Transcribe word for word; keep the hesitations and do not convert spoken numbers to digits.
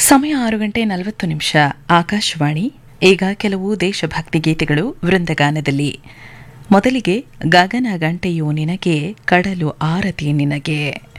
ಸಮಯ ಆರು ಗಂಟೆ ನಲವತ್ತು ನಿಮಿಷ. ಆಕಾಶವಾಣಿ. ಈಗ ಕೆಲವು ದೇಶಭಕ್ತಿ ಗೀತೆಗಳು ವೃಂದಗಾನದಲ್ಲಿ. ಮೊದಲಿಗೆ ಗಗನ ಗಂಟೆಯು ನಿನಗೆ, ಕಡಲು ಆರತಿ ನಿನಗೆ.